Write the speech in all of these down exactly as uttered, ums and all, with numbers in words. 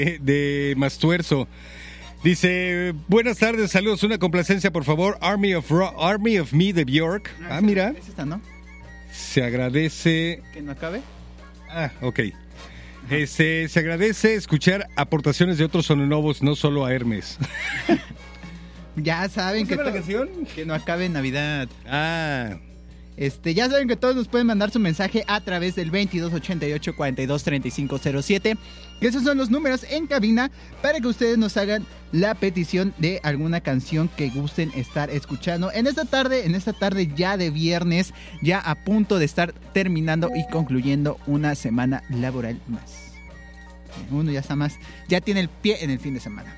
de Mastuerzo. Dice, buenas tardes, saludos, una complacencia, por favor. Army of Ro- Army of Me de Bjork. Ah, ah mira. Es esta, ¿no? Se agradece... ¿Que no acabe? Ah, ok. Este, se agradece escuchar aportaciones de otros sononovos, no solo a Hermes. Ya saben que, ¿Cómo se llama la to- canción? que no acabe en Navidad. Ah... Este, ya saben que todos nos pueden mandar su mensaje a través del veintidós ochenta y ocho, cuarenta y dos, treinta y cinco cero siete. Que esos son los números en cabina para que ustedes nos hagan la petición de alguna canción que gusten estar escuchando en esta tarde, en esta tarde ya de viernes, ya a punto de estar terminando y concluyendo una semana laboral más. Uno ya está más, ya tiene el pie en el fin de semana.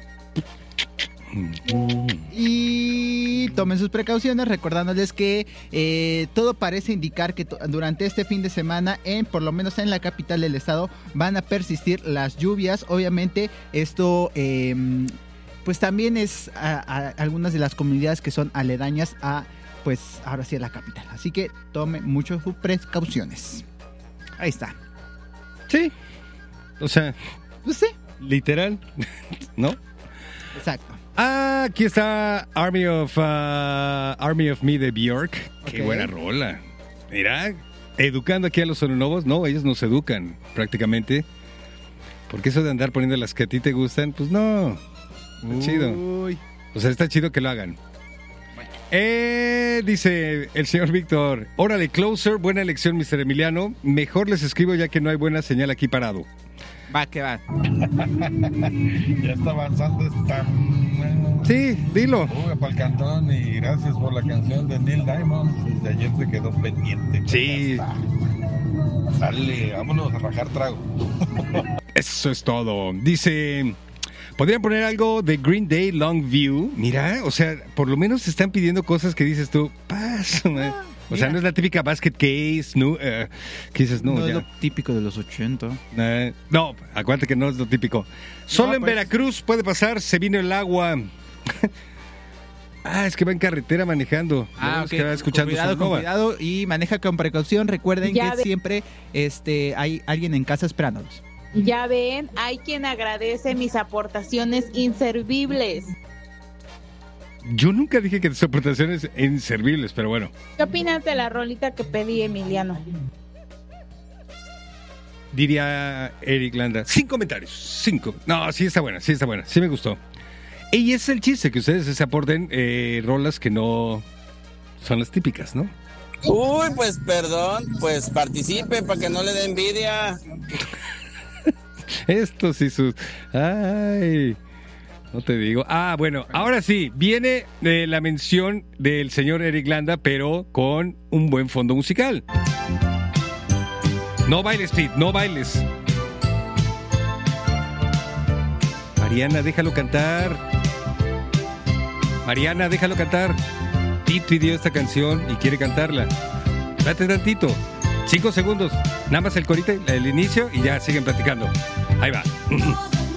Y tomen sus precauciones, recordándoles que eh, todo parece indicar que to- durante este fin de semana, en por lo menos en la capital del estado, van a persistir las lluvias. Obviamente esto eh, pues también es a, a algunas de las comunidades que son aledañas a, pues ahora sí, a la capital. Así que tome muchas sus precauciones. Ahí está. Sí. O sea, Pues sí, literal, ¿no? exacto. Ah, aquí está Army of uh, Army of Me de Bjork. Qué Ok. buena rola. Mira, educando aquí a los sononovos. No, ellos nos educan prácticamente. Porque eso de andar poniendo las que a ti te gustan, pues no. Está chido. Uy. O sea, está chido que lo hagan. Eh, dice el señor Víctor, órale, Closer, buena elección, mister Emiliano. Mejor les escribo ya que no hay buena señal aquí parado. Va, que va. Ya está avanzando esta... Sí, dilo. Fuga para el cantón y gracias por la canción de Neil Diamond. Desde ayer se quedó pendiente. Sí. Ya está. Sale, vámonos a rajar trago. Eso es todo. Dice, ¿podrían poner algo de Green Day Longview? Mira, o sea, por lo menos están pidiendo cosas que dices tú, pasa, man. O sea, mira. no es la típica basket case, no, eh, que dices, no, No es ya. lo típico de los ochenta. Eh, no, acuérdate que no es lo típico. Solo No, en pues. Veracruz puede pasar, se vino el agua. Ah, es que va en carretera manejando. Ah, No, es ok. que va escuchando con cuidado, con Sonova. cuidado y maneja con precaución. Recuerden Ya que ve- siempre este, hay alguien en casa esperándolos. Ya ven, hay quien agradece mis aportaciones inservibles. Yo nunca dije que tus aportaciones inservibles, pero bueno. ¿Qué opinas de la rolita que pedí, Emiliano? Diría Eric Landa. Sin comentarios. Cinco. No, sí está buena, sí está buena. Sí me gustó. Y es el chiste, que ustedes se aporten eh, rolas que no son las típicas, ¿no? Uy, pues perdón, pues participe para que no le dé envidia. Estos y sus... Ay, no te digo. Ah, bueno, ahora sí, viene eh, la mención del señor Eric Landa, pero con un buen fondo musical. No bailes, Pete, no bailes. Mariana, déjalo cantar. Mariana, déjalo cantar. Pete pidió esta canción y quiere cantarla. Date tantito. Cinco segundos. Nada más el corito, el inicio y ya siguen platicando. Ahí va.